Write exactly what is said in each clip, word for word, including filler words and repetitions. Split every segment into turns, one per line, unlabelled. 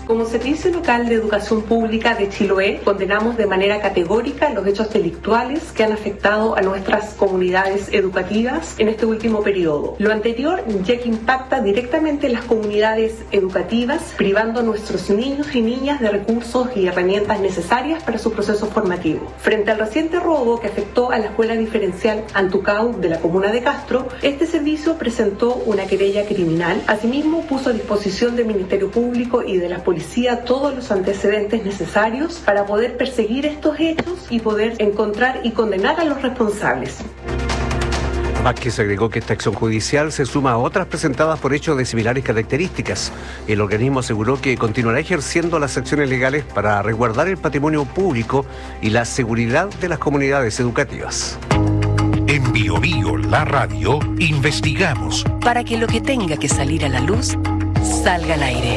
Como Servicio Local de Educación Pública de Chiloé, condenamos de manera categórica los hechos delictuales que han afectado a nuestras comunidades educativas en este último periodo. Lo anterior ya que impacta directamente en las comunidades educativas, privando a nuestros niños y niñas de recursos y herramientas necesarias para su proceso formativo. Frente al reciente robo que afectó a la Escuela Diferencial Antucau de la comuna de Castro, este servicio presentó una querella criminal. Asimismo, puso a disposición del Ministerio Público y de las policías todos los antecedentes necesarios para poder perseguir estos hechos y poder encontrar y condenar a los responsables.
Vázquez agregó que esta acción judicial se suma a otras presentadas por hechos de similares características. El organismo aseguró que continuará ejerciendo las acciones legales para resguardar el patrimonio público y la seguridad de las comunidades educativas.
En Bio Bio, la radio, investigamos
para que lo que tenga que salir a la luz salga al aire.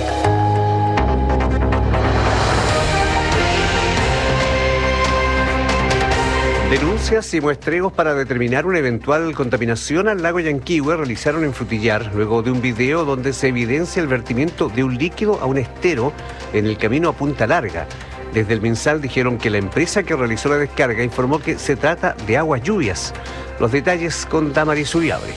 Denuncias y muestreos para determinar una eventual contaminación al lago Yanquihue realizaron en Frutillar, luego de un video donde se evidencia el vertimiento de un líquido a un estero en el camino a Punta Larga. Desde el MinSal dijeron que la empresa que realizó la descarga informó que se trata de aguas lluvias. Los detalles con Damaris Uriabre.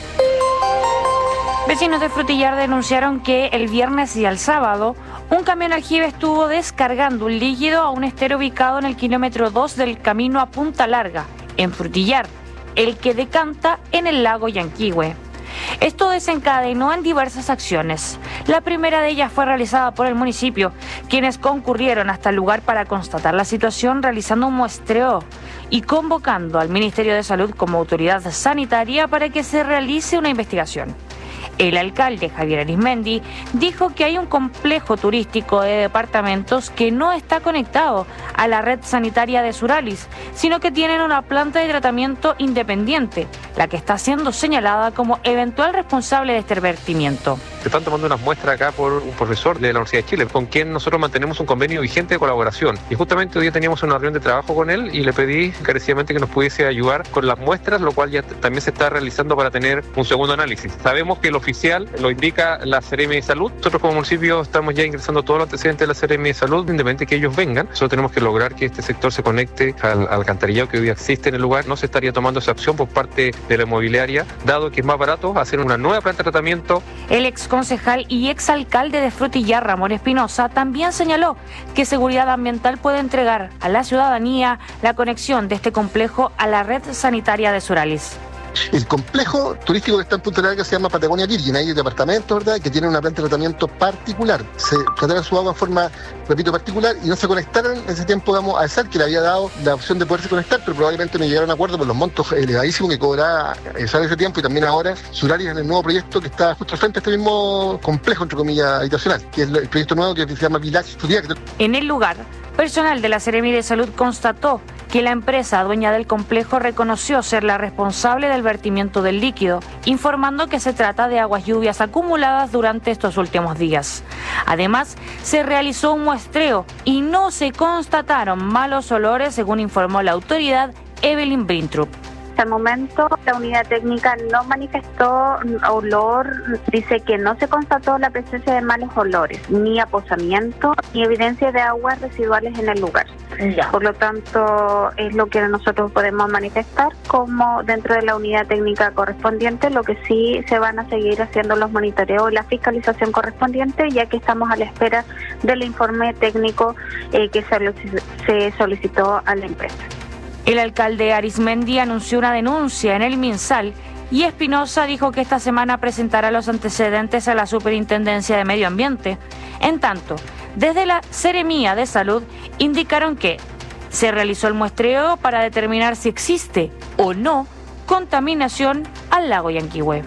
Vecinos de Frutillar denunciaron que el viernes y el sábado un camión aljibe estuvo descargando un líquido a un estero ubicado en el kilómetro dos del camino a Punta Larga, en Frutillar, el que decanta en el lago Yanquihue. Esto desencadenó en diversas acciones. La primera de ellas fue realizada por el municipio, quienes concurrieron hasta el lugar para constatar la situación realizando un muestreo y convocando al Ministerio de Salud como autoridad sanitaria para que se realice una investigación. El alcalde Javier Arismendi dijo que hay un complejo turístico de departamentos que no está conectado a la red sanitaria de Suralis, sino que tienen una planta de tratamiento independiente, la que está siendo señalada como eventual responsable de este vertimiento.
Se están tomando unas muestras acá por un profesor de la Universidad de Chile, con quien nosotros mantenemos un convenio vigente de colaboración. Y justamente hoy día teníamos una reunión de trabajo con él y le pedí encarecidamente que nos pudiese ayudar con las muestras, lo cual ya también se está realizando para tener un segundo análisis. Sabemos que el oficial lo indica la Seremi de Salud. Nosotros como municipio estamos ya ingresando todos los antecedentes de la Seremi de Salud, independientemente de que ellos vengan. Solo tenemos que lograr que este sector se conecte al, al alcantarillado que hoy día existe en el lugar. No se estaría tomando esa acción por parte de la inmobiliaria, dado que es más barato hacer una nueva planta de tratamiento.
El exconcejal y exalcalde de Frutillar, Ramón Espinosa, también señaló que Seguridad Ambiental puede entregar a la ciudadanía la conexión de este complejo a la red sanitaria de Suralis.
El complejo turístico que está en Punta Larga se llama Patagonia Virgen. Hay departamentos, ¿verdad?, que tienen una planta de tratamiento particular. Se trataron su agua en forma, repito, particular y no se conectaron en ese tiempo, digamos, a ESAL, que le había dado la opción de poderse conectar, pero probablemente no llegaron a acuerdo por los montos elevadísimos que cobraba ESAL en ese tiempo y también ahora Suralis en el nuevo proyecto que está justo al frente de este mismo complejo, entre comillas, habitacional, que es el proyecto nuevo que se llama Village Frutillar.
En el lugar, personal de la Seremi de Salud constató que la empresa dueña del complejo reconoció ser la responsable del vertimiento del líquido, informando que se trata de aguas lluvias acumuladas durante estos últimos días. Además, se realizó un muestreo y no se constataron malos olores, según informó la autoridad Evelyn Brintrup.
Hasta el momento, la unidad técnica no manifestó olor, dice que no se constató la presencia de malos olores, ni aposamiento, ni evidencia de aguas residuales en el lugar. Ya. Por lo tanto, es lo que nosotros podemos manifestar como dentro de la unidad técnica correspondiente, lo que sí se van a seguir haciendo los monitoreos y la fiscalización correspondiente, ya que estamos a la espera del informe técnico eh, que se solicitó a la empresa.
El alcalde Arismendi anunció una denuncia en el MinSal y Espinosa dijo que esta semana presentará los antecedentes a la Superintendencia de Medio Ambiente. En tanto, desde la Seremía de Salud indicaron que se realizó el muestreo para determinar si existe o no contaminación al lago Yanquihue.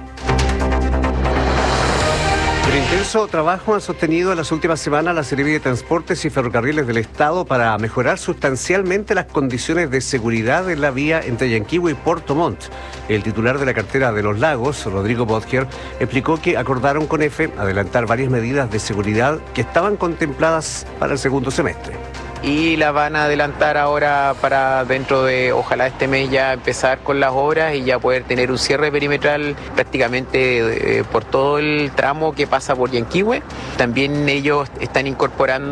El intenso trabajo han sostenido en las últimas semanas la Seremi de Transportes y Ferrocarriles del Estado para mejorar sustancialmente las condiciones de seguridad en la vía entre Yanquihue y Puerto Montt. El titular de la cartera de los lagos, Rodrigo Bodger, explicó que acordaron con EFE adelantar varias medidas de seguridad que estaban contempladas para el segundo semestre.
Y la van a adelantar ahora para dentro de, ojalá este mes ya empezar con las obras y ya poder tener un cierre perimetral prácticamente eh, por todo el tramo que pasa por Yanquihue. También ellos están incorporando